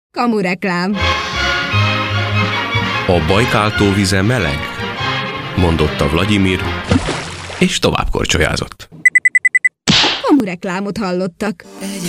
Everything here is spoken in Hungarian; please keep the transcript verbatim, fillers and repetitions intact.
Kamureklám. A Bajkál tó vize meleg, mondotta Vladimir, és tovább korcsolyázott. Kamureklámot hallottak.